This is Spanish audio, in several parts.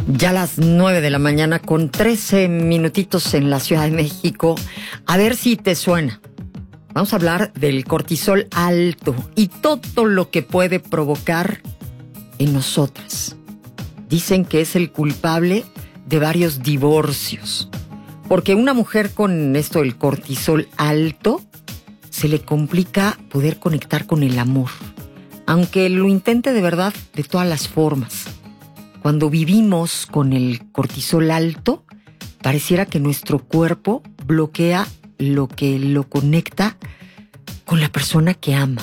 Ya a las 9 de la mañana con 13 minutitos en la Ciudad de México. A ver si te suena. Vamos a hablar del cortisol alto y todo lo que puede provocar en nosotras. Dicen que es el culpable de varios divorcios. Porque una mujer con esto del cortisol alto se le complica poder conectar con el amor. Aunque lo intente de verdad de todas las formas. Cuando vivimos con el cortisol alto, pareciera que nuestro cuerpo bloquea lo que lo conecta con la persona que ama.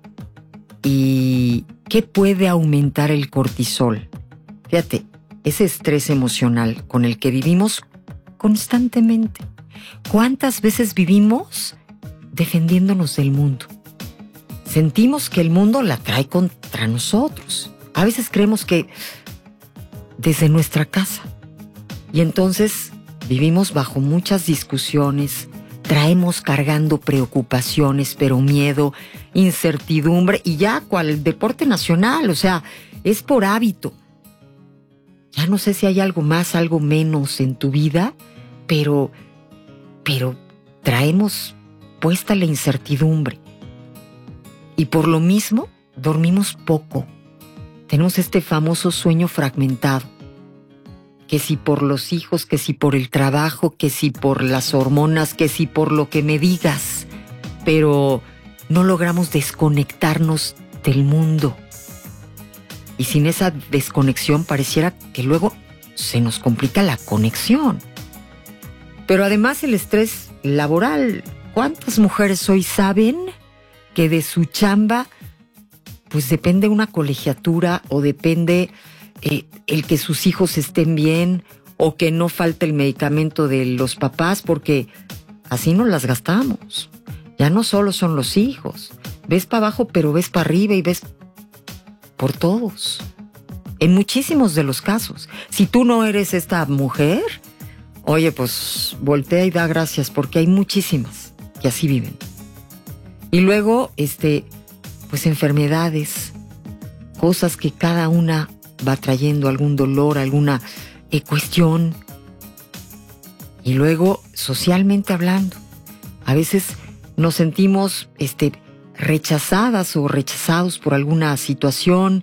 ¿Y qué puede aumentar el cortisol? Fíjate, ese estrés emocional con el que vivimos constantemente. ¿Cuántas veces vivimos defendiéndonos del mundo? Sentimos que el mundo la trae contra nosotros. A veces creemos que desde nuestra casa. Y entonces vivimos bajo muchas discusiones, traemos cargando preocupaciones, pero miedo, incertidumbre, y ya cual deporte nacional, o sea, es por hábito. Ya no sé si hay algo más, algo menos en tu vida, pero traemos puesta la incertidumbre. Y por lo mismo, dormimos poco. Tenemos este famoso sueño fragmentado, que si por los hijos, que si por el trabajo, que si por las hormonas, que si por lo que me digas, pero no logramos desconectarnos del mundo. Y sin esa desconexión pareciera que luego se nos complica la conexión. Pero además el estrés laboral, ¿cuántas mujeres hoy saben que de su chamba pues depende una colegiatura o depende el que sus hijos estén bien o que no falte el medicamento de los papás, porque así nos las gastamos? Ya no solo son los hijos, ves para abajo pero ves para arriba y ves por todos. En muchísimos de los casos. Si tú no eres esta mujer, oye, pues voltea y da gracias, porque hay muchísimas que así viven. Y luego, pues enfermedades, cosas que cada una va trayendo, algún dolor, alguna cuestión. Y luego, socialmente hablando, a veces nos sentimos rechazadas o rechazados por alguna situación,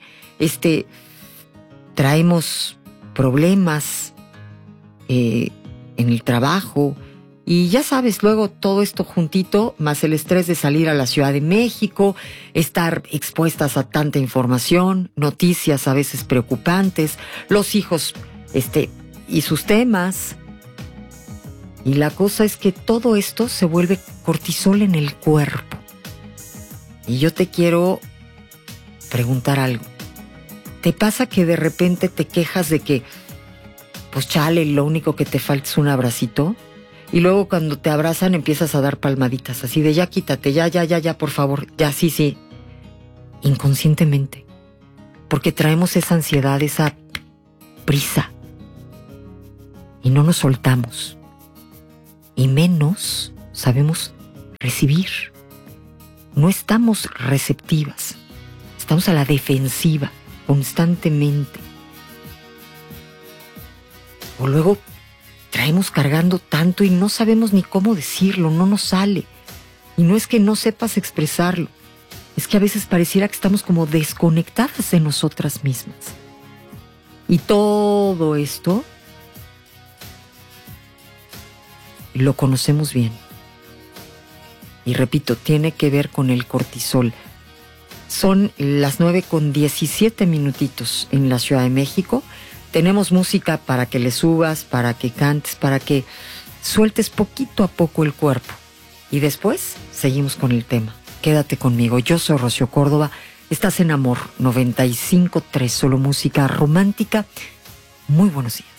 traemos problemas en el trabajo. Y ya sabes, luego todo esto juntito, más el estrés de salir a la Ciudad de México, estar expuestas a tanta información, noticias a veces preocupantes, los hijos, y sus temas. Y la cosa es que todo esto se vuelve cortisol en el cuerpo. Y yo te quiero preguntar algo. ¿Te pasa que de repente te quejas de que, pues chale, lo único que te falta es un abracito? Y luego cuando te abrazan empiezas a dar palmaditas, así de ya quítate, ya, por favor, ya, sí. Inconscientemente. Porque traemos esa ansiedad, esa prisa. Y no nos soltamos. Y menos sabemos recibir. No estamos receptivas. Estamos a la defensiva constantemente. O luego traemos cargando tanto y no sabemos ni cómo decirlo, no nos sale. Y no es que no sepas expresarlo, es que a veces pareciera que estamos como desconectadas de nosotras mismas. Y todo esto lo conocemos bien. Y repito, tiene que ver con el cortisol. Son las 9:17 minutitos en la Ciudad de México. Tenemos música para que le subas, para que cantes, para que sueltes poquito a poco el cuerpo. Y después seguimos con el tema. Quédate conmigo. Yo soy Rocío Córdoba. Estás en Amor 95.3, solo música romántica. Muy buenos días.